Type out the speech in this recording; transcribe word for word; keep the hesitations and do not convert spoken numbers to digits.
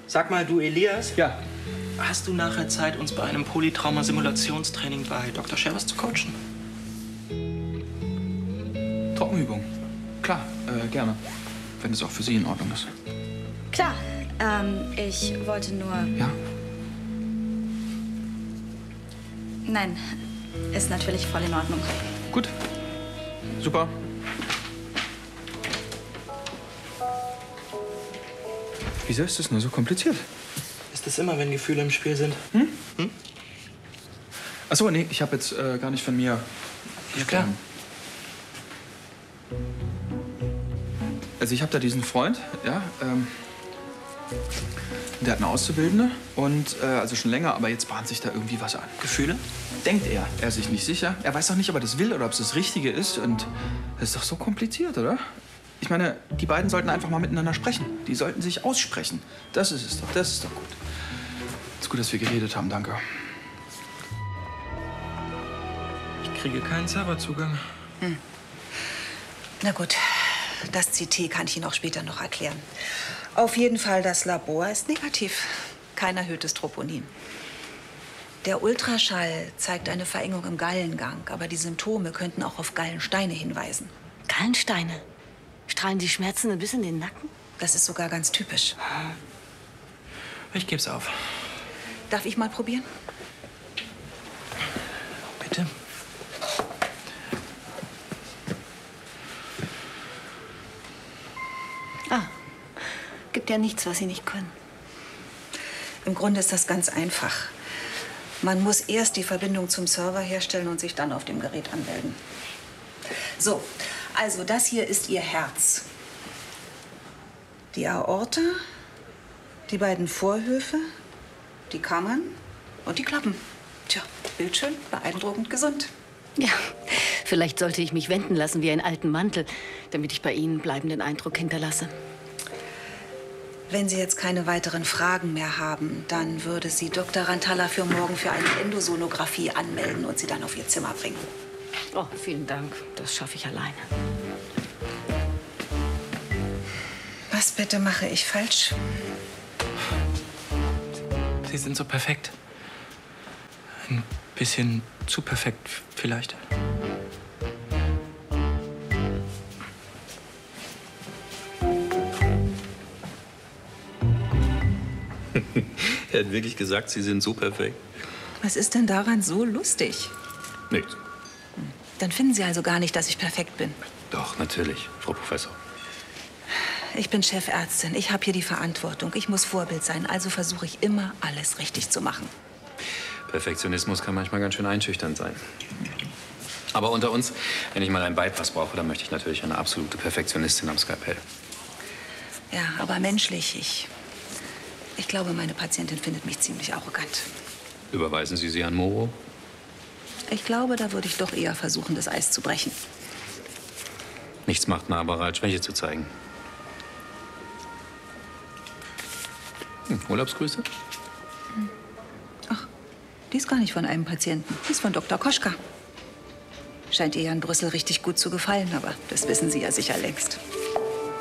Sag mal, du Elias. Ja. Hast du nachher Zeit, uns bei einem Polytrauma-Simulationstraining bei Doktor Schervers zu coachen? Trockenübung. Klar, äh, gerne. Wenn es auch für Sie in Ordnung ist. Klar. Ähm, ich wollte nur... Ja? Nein, ist natürlich voll in Ordnung. Gut. Super. Wieso ist das nur so kompliziert? Ist das immer, wenn Gefühle im Spiel sind? Hm? Hm? Achso, nee, ich habe jetzt äh, gar nicht von mir. Ja, klar. Also ich habe da diesen Freund, ja, ähm, der hat eine Auszubildende und, äh, also schon länger, aber jetzt bahnt sich da irgendwie was an. Gefühle? Denkt er. Er ist sich nicht sicher. Er weiß auch nicht, ob er das will oder ob es das Richtige ist. Und das ist doch so kompliziert, oder? Ich meine, die beiden sollten einfach mal miteinander sprechen. Die sollten sich aussprechen. Das ist es doch, das ist doch gut. Ist gut, dass wir geredet haben, danke. Ich kriege keinen Serverzugang. Hm. Na gut, das C T kann ich Ihnen auch später noch erklären. Auf jeden Fall, das Labor ist negativ. Kein erhöhtes Troponin. Der Ultraschall zeigt eine Verengung im Gallengang, aber die Symptome könnten auch auf Gallensteine hinweisen. Gallensteine? Strahlen die Schmerzen bis in den Nacken? Das ist sogar ganz typisch. Ich geb's auf. Darf ich mal probieren? Bitte. Ah, gibt ja nichts, was Sie nicht können. Im Grunde ist das ganz einfach. Man muss erst die Verbindung zum Server herstellen und sich dann auf dem Gerät anmelden. So, also das hier ist Ihr Herz. Die Aorta, die beiden Vorhöfe, die Kammern und die Klappen. Tja, bildschön, beeindruckend gesund. Ja, vielleicht sollte ich mich wenden lassen wie einen alten Mantel, damit ich bei Ihnen bleibenden Eindruck hinterlasse. Wenn Sie jetzt keine weiteren Fragen mehr haben, dann würde Sie Doktor Rantalla für morgen für eine Endosonographie anmelden und Sie dann auf Ihr Zimmer bringen. Oh, vielen Dank. Das schaffe ich alleine. Was bitte mache ich falsch? Sie sind so perfekt. Ein bisschen zu perfekt vielleicht. Er hat wirklich gesagt, Sie sind so perfekt. Was ist denn daran so lustig? Nichts. Dann finden Sie also gar nicht, dass ich perfekt bin. Doch, natürlich, Frau Professor. Ich bin Chefärztin. Ich habe hier die Verantwortung. Ich muss Vorbild sein. Also versuche ich immer, alles richtig zu machen. Perfektionismus kann manchmal ganz schön einschüchternd sein. Aber unter uns, wenn ich mal einen Bypass brauche, dann möchte ich natürlich eine absolute Perfektionistin am Skalpell. Ja, aber menschlich. Ich, ich glaube, meine Patientin findet mich ziemlich arrogant. Überweisen Sie sie an Moro? Ich glaube, da würde ich doch eher versuchen, das Eis zu brechen. Nichts macht nahbarer als Schwäche zu zeigen. Hm, Urlaubsgrüße? Hm. Ach, die ist gar nicht von einem Patienten. Die ist von Doktor Koschka. Scheint ihr ja in Brüssel richtig gut zu gefallen, aber das wissen Sie ja sicher längst.